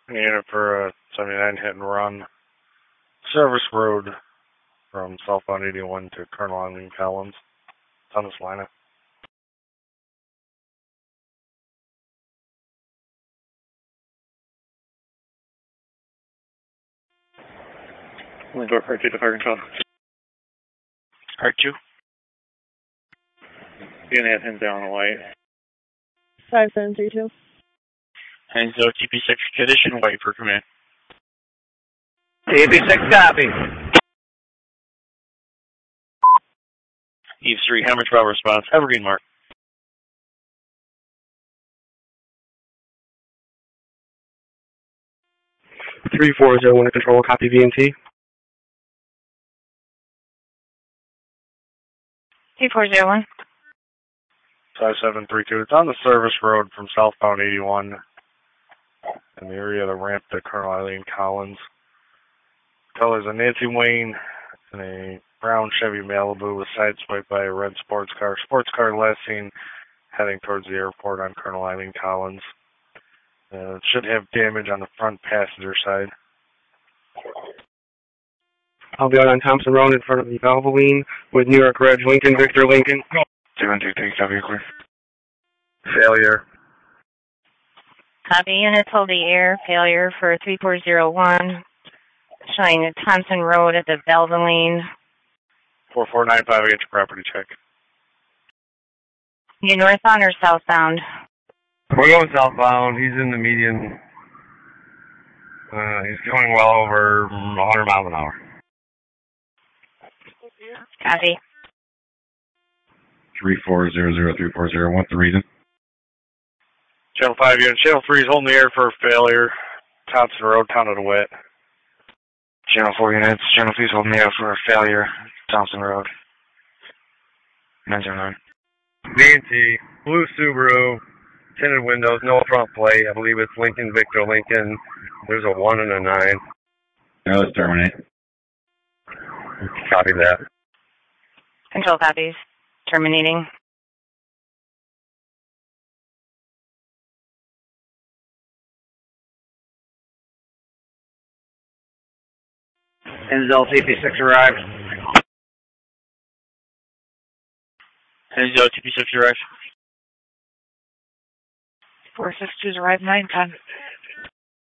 Unit for 79 hit and run. Service road from southbound 81 to Colonel Eileen Collins. Thomas Lina. Lindor, Part 2 to fire control. Part 2. Unit Hensdale on the white. 5732. Hensdale TP6 condition white for command. TP6 copy. Eve 3, Hammer 12 response. Evergreen mark. Three 401 to control, copy VNT. 3401. 5732. It's on the service road from southbound 81 in the area of the ramp to Colonel Eileen Collins. Colors a Nancy Wayne and a brown Chevy Malibu was sideswiped by a red sports car. Sports car last seen heading towards the airport on Colonel Eileen Collins. It should have damage on the front passenger side. I'll be out on Thompson Road in front of the Valvoline with New York Red, Lincoln, Victor Lincoln. 223, copy, clear. Failure. Copy, units hold the air. Failure for 3401. Showing Thompson Road at the Valvoline. 4495, I get your property check. You northbound or southbound? We're going southbound. He's in the median. He's going well over 100 miles an hour. Copy. 3400-340. What's the reason? Channel 5 unit. Channel 3 is holding the air for failure. Thompson Road, town of DeWitt. Channel 4 units. Channel 3 is holding the air for failure. Thompson Road. 909. VNT, blue Subaru, tinted windows, no front plate. I believe it's Lincoln, Victor Lincoln. There's a 1 and a 9. Now let's terminate. Copy that. Control copies. Terminating. Hensdale TP6 arrived. Hensdale TP6 arrived. 462's arrived 910.